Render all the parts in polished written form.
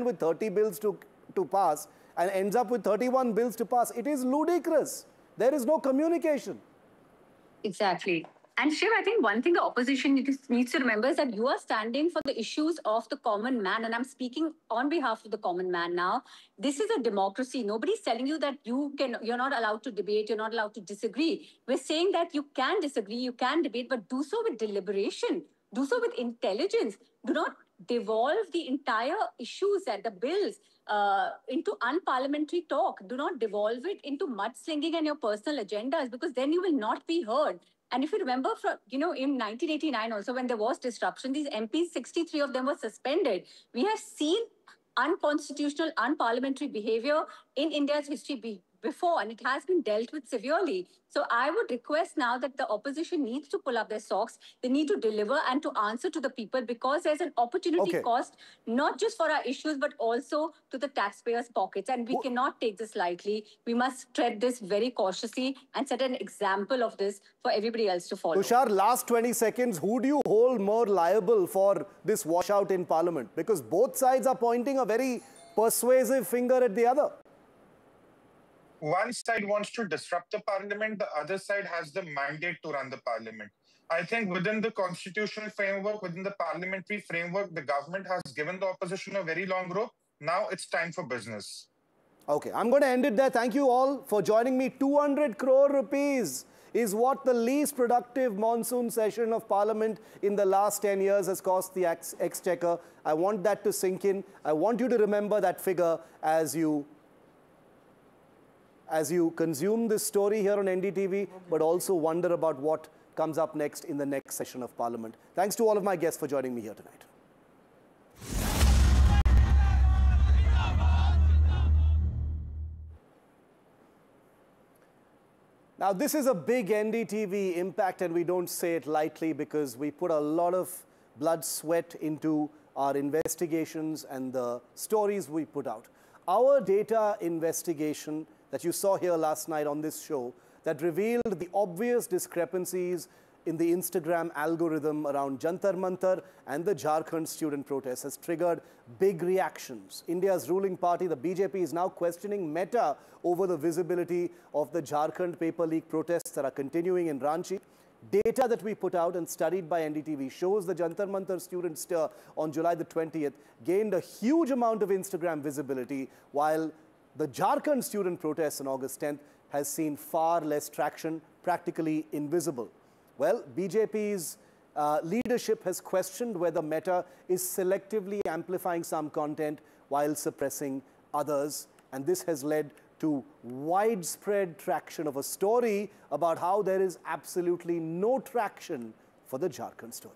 with 30 bills to pass and ends up with 31 bills to pass. It is ludicrous. There is no communication. Exactly. And Shiv, I think one thing the opposition needs to remember is that you are standing for the issues of the common man. And I'm speaking on behalf of the common man now. This is a democracy. Nobody's telling you that you're not allowed to debate, you're not allowed to disagree. We're saying that you can disagree, you can debate, but do so with deliberation. Do so with intelligence. Do not devolve the entire issues and the bills into unparliamentary talk. Do not devolve it into mudslinging and your personal agendas, because then you will not be heard. And if you remember, in 1989 also, when there was disruption, these MPs, 63 of them were suspended. We have seen unconstitutional, unparliamentary behavior in India's history before, and it has been dealt with severely. So I would request now that the opposition needs to pull up their socks. They need to deliver and to answer to the people, because there's an opportunity cost, not just for our issues, but also to the taxpayers' pockets. And we cannot take this lightly. We must tread this very cautiously and set an example of this for everybody else to follow. Tushar, last 20 seconds, who do you hold more liable for this washout in Parliament? Because both sides are pointing a very persuasive finger at the other. One side wants to disrupt the parliament, the other side has the mandate to run the parliament. I think within the constitutional framework, within the parliamentary framework, the government has given the opposition a very long rope. Now it's time for business. Okay, I'm going to end it there. Thank you all for joining me. 200 crore rupees is what the least productive monsoon session of Parliament in the last 10 years has cost the Exchequer. I want that to sink in. I want you to remember that figure as you consume this story here on NDTV, but also wonder about what comes up next in the next session of Parliament. Thanks to all of my guests for joining me here tonight. Now, this is a big NDTV impact, and we don't say it lightly, because we put a lot of blood, sweat into our investigations and the stories we put out. Our data investigation that you saw here last night on this show that revealed the obvious discrepancies in the Instagram algorithm around Jantar Mantar and the Jharkhand student protests has triggered big reactions. India's ruling party, the BJP, is now questioning Meta over the visibility of the Jharkhand paper leak protests that are continuing in Ranchi. Data that we put out and studied by NDTV shows the Jantar Mantar student stir on July the 20th gained a huge amount of Instagram visibility, while the Jharkhand student protests on August 10th has seen far less traction, practically invisible. Well, BJP's leadership has questioned whether Meta is selectively amplifying some content while suppressing others, and this has led to widespread traction of a story about how there is absolutely no traction for the Jharkhand story.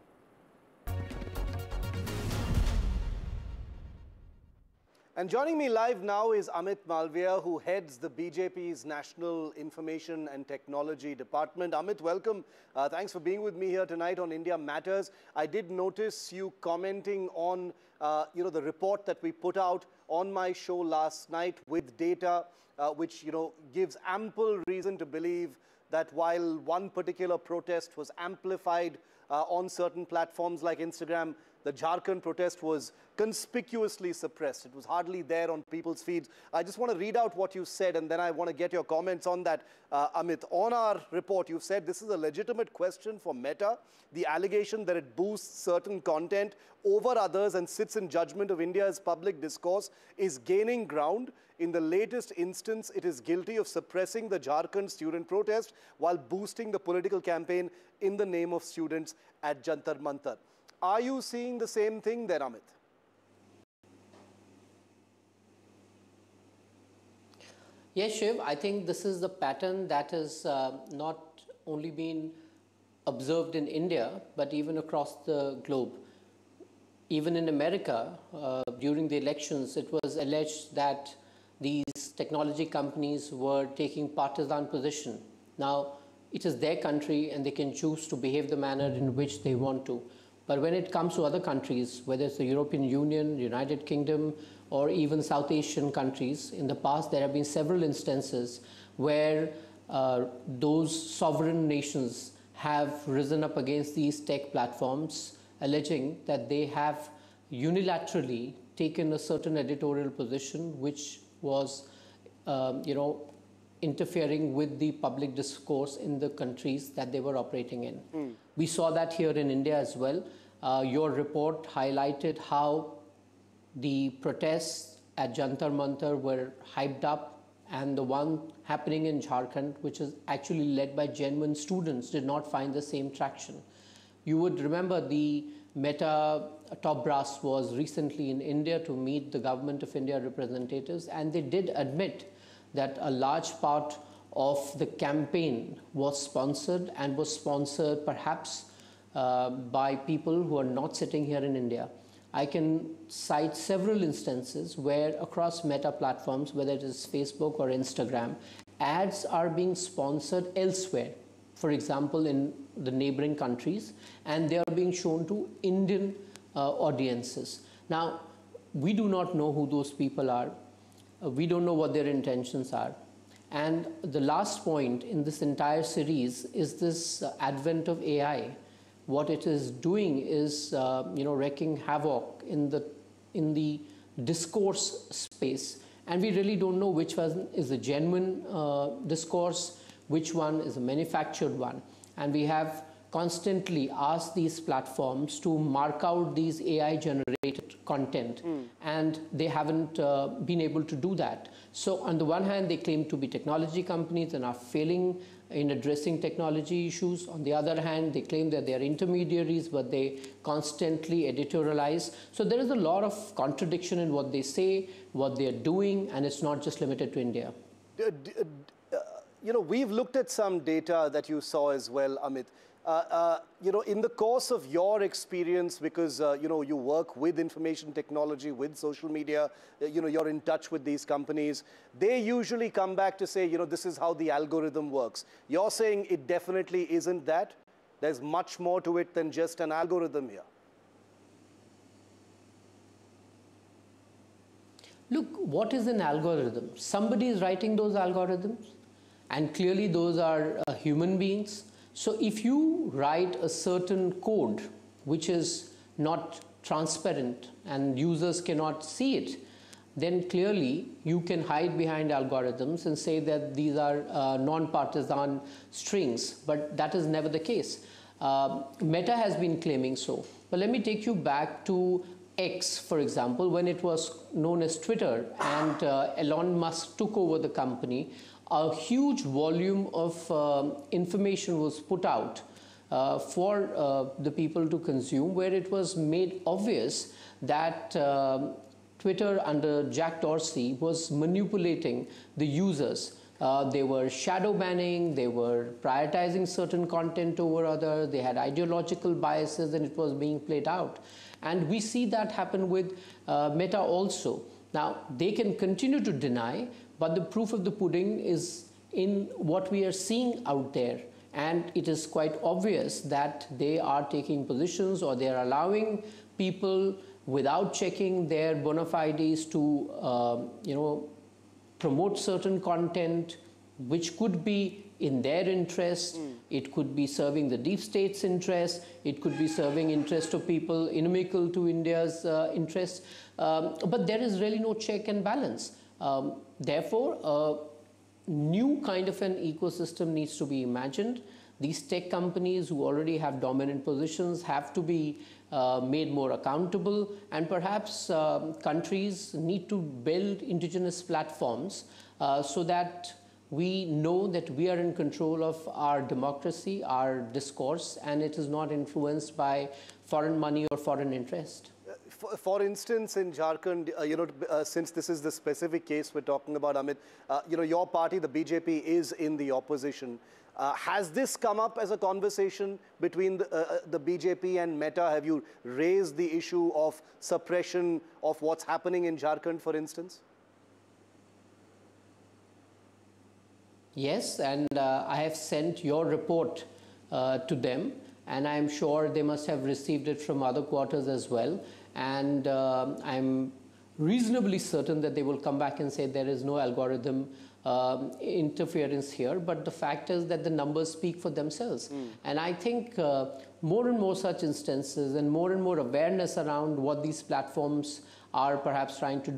And joining me live now is Amit Malviya, who heads the BJP's National Information and Technology Department. Amit, welcome. Thanks for being with me here tonight on India Matters. I did notice you commenting on the report that we put out on my show last night with data which gives ample reason to believe that while one particular protest was amplified on certain platforms like Instagram, the Jharkhand protest was conspicuously suppressed. It was hardly there on people's feeds. I just want to read out what you said, and then I want to get your comments on that, Amit. On our report, you've said this is a legitimate question for Meta. The allegation that it boosts certain content over others and sits in judgment of India's public discourse is gaining ground. In the latest instance, it is guilty of suppressing the Jharkhand student protest while boosting the political campaign in the name of students at Jantar Mantar. Are you seeing the same thing there, Amit? Yes, Shiv, I think this is the pattern that has not only been observed in India, but even across the globe. Even in America, during the elections, it was alleged that these technology companies were taking partisan position. Now, it is their country and they can choose to behave the manner in which they want to. But when it comes to other countries, whether it's the European Union, United Kingdom, or even South Asian countries, in the past there have been several instances where those sovereign nations have risen up against these tech platforms, alleging that they have unilaterally taken a certain editorial position which was, interfering with the public discourse in the countries that they were operating in. We saw that here in India as well. Your report highlighted how the protests at Jantar Mantar were hyped up, and the one happening in Jharkhand, which is actually led by genuine students, did not find the same traction. You would remember the Meta top brass was recently in India to meet the Government of India representatives, and they did admit that a large part of the campaign was sponsored, and was sponsored perhaps by people who are not sitting here in India. I can cite several instances where across Meta platforms, whether it is Facebook or Instagram, ads are being sponsored elsewhere. For example, in the neighboring countries, and they are being shown to Indian audiences. Now, we do not know who those people are. We don't know what their intentions are. And the last point in this entire series is this advent of AI. What it is doing is, wreaking havoc in the discourse space. And we really don't know which one is a genuine discourse, which one is a manufactured one. And we have constantly asked these platforms to mark out these AI-generated content, and they haven't been able to do that. So on the one hand, they claim to be technology companies and are failing in addressing technology issues. On the other hand, they claim that they are intermediaries, but they constantly editorialize. So there is a lot of contradiction in what they say, what they are doing, and it's not just limited to India. We've looked at some data that you saw as well, Amit. In the course of your experience, because, you work with information technology, with social media, you're in touch with these companies, they usually come back to say, this is how the algorithm works. You're saying it definitely isn't that? There's much more to it than just an algorithm here. Look, what is an algorithm? Somebody is writing those algorithms, and clearly those are human beings. So if you write a certain code which is not transparent and users cannot see it, then clearly you can hide behind algorithms and say that these are non-partisan strings, but that is never the case. Meta has been claiming so. But let me take you back to X, for example, when it was known as Twitter, and Elon Musk took over the company. A huge volume of information was put out for the people to consume, where it was made obvious that Twitter under Jack Dorsey was manipulating the users. They were shadow banning, they were prioritizing certain content over others, they had ideological biases, and it was being played out. And we see that happen with Meta also. Now, they can continue to deny, but the proof of the pudding is in what we are seeing out there. And it is quite obvious that they are taking positions, or they are allowing people without checking their bona fides to, promote certain content which could be in their interest. It could be serving the deep state's interest. It could be serving interest of people inimical to India's interests. But there is really no check and balance. Therefore, a new kind of an ecosystem needs to be imagined. These tech companies who already have dominant positions have to be made more accountable, and perhaps countries need to build indigenous platforms so that we know that we are in control of our democracy, our discourse, and it is not influenced by foreign money or foreign interest. For instance, in Jharkhand, since this is the specific case we're talking about, Amit, your party, the BJP, is in the opposition. Has this come up as a conversation between the BJP and Meta? Have you raised the issue of suppression of what's happening in Jharkhand, for instance? Yes, and I have sent your report to them, and I'm sure they must have received it from other quarters as well. And I'm reasonably certain that they will come back and say there is no algorithm interference here, but the fact is that the numbers speak for themselves. And I think more and more such instances and more awareness around what these platforms are perhaps trying to